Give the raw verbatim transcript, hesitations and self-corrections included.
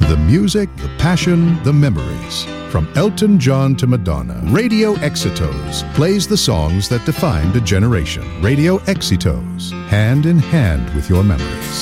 the music, the passion, the memories. From Elton John to Madonna, Radio Exitos plays the songs that defined a generation. Radio Exitos, hand in hand with your memories.